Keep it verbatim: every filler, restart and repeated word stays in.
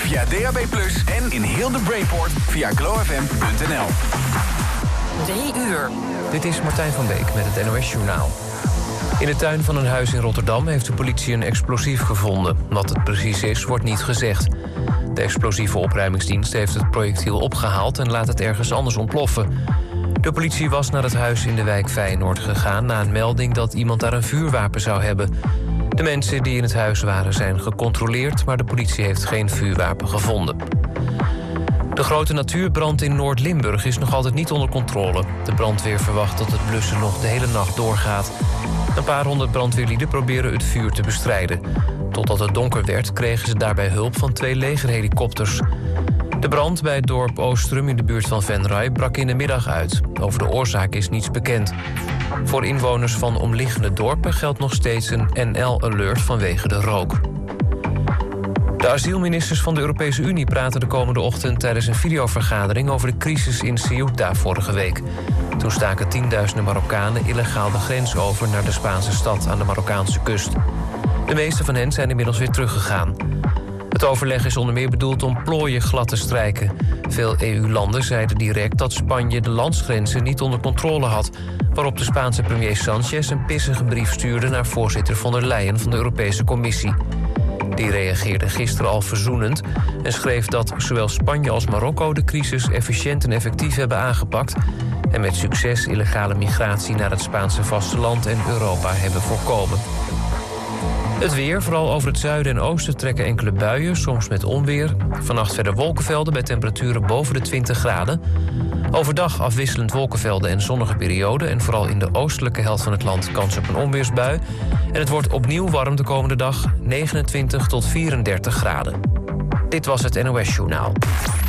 via D A B plus, en in heel de Brainport via glow f m punt n l. Drie uur. Dit is Martijn van Beek met het N O S-journaal. In de tuin van een huis in Rotterdam heeft de politie een explosief gevonden. Wat het precies is, wordt niet gezegd. De explosieve opruimingsdienst heeft het projectiel opgehaald en laat het ergens anders ontploffen. De politie was naar het huis in de wijk Feyenoord gegaan na een melding dat iemand daar een vuurwapen zou hebben. De mensen die in het huis waren zijn gecontroleerd, maar de politie heeft geen vuurwapen gevonden. De grote natuurbrand in Noord-Limburg is nog altijd niet onder controle. De brandweer verwacht dat het blussen nog de hele nacht doorgaat. Een paar honderd brandweerlieden proberen het vuur te bestrijden. Totdat het donker werd, kregen ze daarbij hulp van twee legerhelikopters. De brand bij het dorp Oostrum in de buurt van Venray brak in de middag uit. Over de oorzaak is niets bekend. Voor inwoners van omliggende dorpen geldt nog steeds een N L-alert vanwege de rook. De asielministers van de Europese Unie praten de komende ochtend tijdens een videovergadering over de crisis in Ceuta vorige week. Toen staken tienduizenden Marokkanen illegaal de grens over naar de Spaanse stad aan de Marokkaanse kust. De meeste van hen zijn inmiddels weer teruggegaan. Het overleg is onder meer bedoeld om plooien glad te strijken. Veel E U-landen zeiden direct dat Spanje de landsgrenzen niet onder controle had, waarop de Spaanse premier Sanchez een pissige brief stuurde naar voorzitter von der Leyen van de Europese Commissie. Die reageerde gisteren al verzoenend en schreef dat zowel Spanje als Marokko de crisis efficiënt en effectief hebben aangepakt en met succes illegale migratie naar het Spaanse vasteland en Europa hebben voorkomen. Het weer, vooral over het zuiden en oosten trekken enkele buien, soms met onweer. Vannacht verder wolkenvelden bij temperaturen boven de twintig graden. Overdag afwisselend wolkenvelden en zonnige perioden en vooral in de oostelijke helft van het land kans op een onweersbui. En het wordt opnieuw warm de komende dag, negenentwintig tot vierendertig graden. Dit was het N O S-journaal.